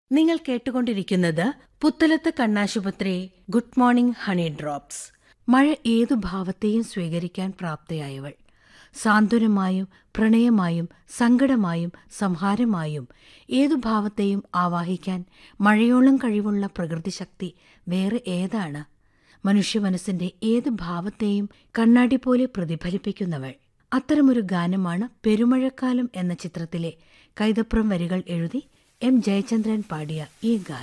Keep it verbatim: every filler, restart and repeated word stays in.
നിങ്ങൾ കേട്ടുകൊണ്ടിരിക്കുന്നത് പുത്തലത്ത് കണ്ണാശുപത്രി ഗുഡ് മോർണിംഗ് ഹണി ഡ്രോപ്സ്. മഴ ഏതു ഭാവത്തെയും സ്വീകരിക്കാൻ പ്രാപ്തയായവൾ. സാന്ത്വനമായും പ്രണയമായും സങ്കടമായും സംഹാരമായും ഏതു ഭാവത്തെയും ആവാഹിക്കാൻ മഴയോളം കഴിവുള്ള പ്രകൃതിശക്തി വേറെ ഏതാണ്? മനുഷ്യ മനസ്സിന്റെ ഏതു ഭാവത്തെയും കണ്ണാടി പോലെ പ്രതിഫലിപ്പിക്കുന്നവൾ. അത്തരമൊരു ഗാനമാണ് പെരുമഴക്കാലം എന്ന ചിത്രത്തിലെ കൈതപ്രം വരികൾ എഴുതി എം ജയചന്ദ്രൻ പാടിയ ഈ ഗാനം.